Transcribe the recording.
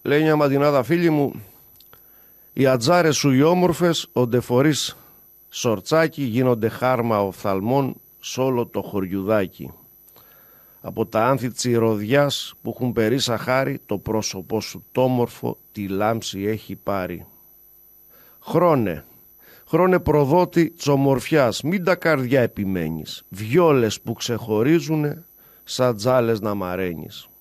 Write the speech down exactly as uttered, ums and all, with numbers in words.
Λέει μια μαντινάδα φίλη μου, οι ατζάρες σου οι όμορφες, οντεφορείς σορτσάκι, γίνονται χάρμα οφθαλμών σ' όλο το χωριουδάκι. Από τα άνθη τσιροδιάς που έχουν περίσα χάρη, το πρόσωπό σου τόμορφο τη λάμψη έχει πάρει. Χρόνε, χρόνε προδότη της ομορφιάς, μην τα καρδιά επιμένεις, βιόλες που ξεχωρίζουνε σαν τζάλες να μαραίνεις.